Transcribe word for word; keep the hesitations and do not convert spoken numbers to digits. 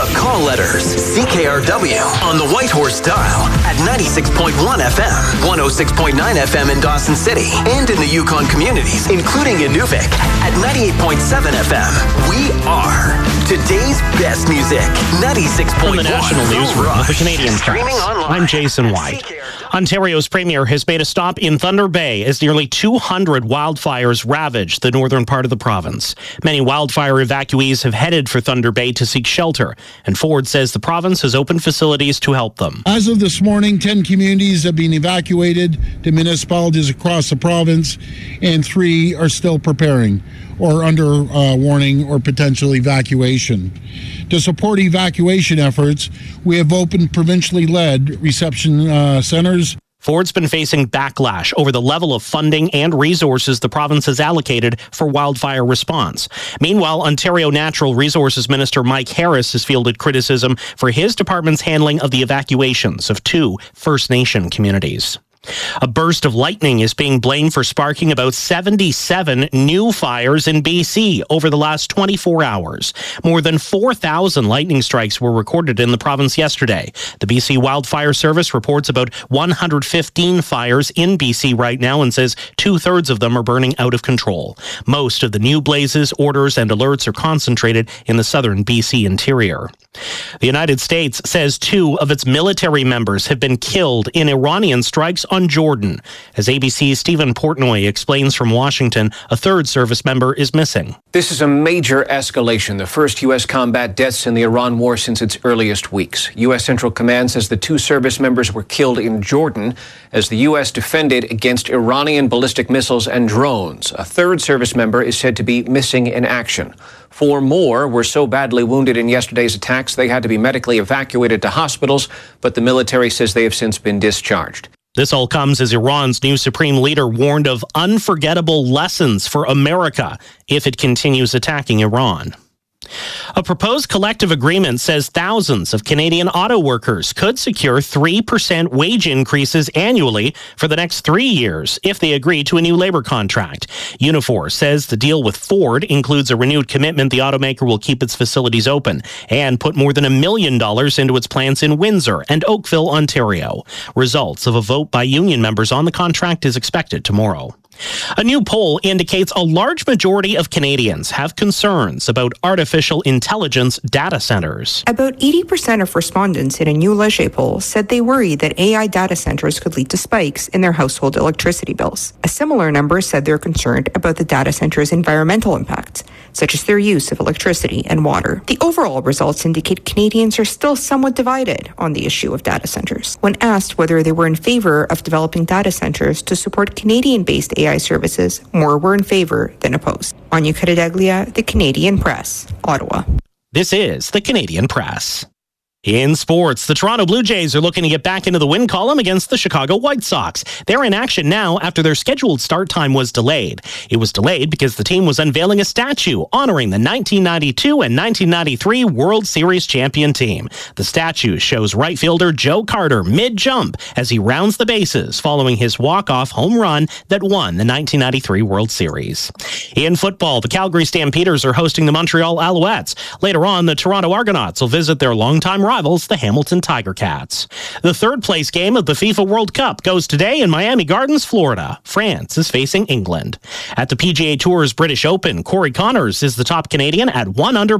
The Call Letters, C K R W on the Whitehorse dial at ninety-six point one F M, one oh six point nine F M in Dawson City, and in the Yukon communities, including Inuvik, at ninety-eight point seven F M. We are today's best music. ninety-six point one. From the National Newsroom of the Canadian Press, I'm Jason White. Ontario's premier has made a stop in Thunder Bay as nearly two hundred wildfires ravage the northern part of the province. Many wildfire evacuees have headed for Thunder Bay to seek shelter, and Ford says the province has opened facilities to help them. As of this morning, ten communities have been evacuated to municipalities across the province, and three are still preparing or under uh, warning or potential evacuation. To support evacuation efforts, we have opened provincially led reception uh, centers. Ford's been facing backlash over the level of funding and resources the province has allocated for wildfire response. Meanwhile, Ontario Natural Resources Minister Mike Harris has fielded criticism for his department's handling of the evacuations of two First Nation communities. A burst of lightning is being blamed for sparking about seventy-seven new fires in B C over the last twenty-four hours. More than four thousand lightning strikes were recorded in the province yesterday. The B C Wildfire Service reports about one hundred fifteen fires in B C right now and says two-thirds of them are burning out of control. Most of the new blazes, orders, and alerts are concentrated in the southern B C interior. The United States says two of its military members have been killed in Iranian strikes on Jordan. As A B C's Stephen Portnoy explains from Washington, a third service member is missing. This is a major escalation, the first U S combat deaths in the Iran war since its earliest weeks. U S Central Command says the two service members were killed in Jordan as the U S defended against Iranian ballistic missiles and drones. A third service member is said to be missing in action. Four more were so badly wounded in yesterday's attacks they had to be medically evacuated to hospitals, but the military says they have since been discharged. This all comes as Iran's new supreme leader warned of unforgettable lessons for America if it continues attacking Iran. A proposed collective agreement says thousands of Canadian auto workers could secure three percent wage increases annually for the next three years if they agree to a new labor contract. Unifor says the deal with Ford includes a renewed commitment the automaker will keep its facilities open and put more than a million dollars into its plants in Windsor and Oakville, Ontario. Results of a vote by union members on the contract is expected tomorrow. A new poll indicates a large majority of Canadians have concerns about artificial intelligence data centers. About eighty percent of respondents in a new Leger poll said they worry that A I data centers could lead to spikes in their household electricity bills. A similar number said they're concerned about the data centers' environmental impacts, such as their use of electricity and water. The overall results indicate Canadians are still somewhat divided on the issue of data centers. When asked whether they were in favor of developing data centers to support Canadian-based A I services, more were in favor than opposed. Anya Caradaglia, The Canadian Press, Ottawa. This is The Canadian Press. In sports, the Toronto Blue Jays are looking to get back into the win column against the Chicago White Sox. They're in action now after their scheduled start time was delayed. It was delayed because the team was unveiling a statue honoring the nineteen ninety-two and nineteen ninety-three World Series champion team. The statue shows right fielder Joe Carter mid-jump as he rounds the bases following his walk-off home run that won the nineteen ninety-three World Series. In football, the Calgary Stampeders are hosting the Montreal Alouettes. Later on, the Toronto Argonauts will visit their longtime rivals, the Hamilton Tiger Cats. The third place game of the FIFA World Cup goes today in Miami Gardens, Florida. France is facing England. At the P G A Tour's British Open, Corey Connors is the top Canadian at one under